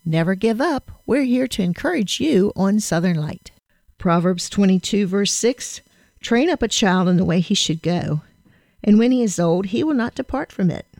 Never give up. We're here to encourage you on Southern Light. Proverbs 22, verse 6, Train up a child in the way he should go, and when he is old, he will not depart from it.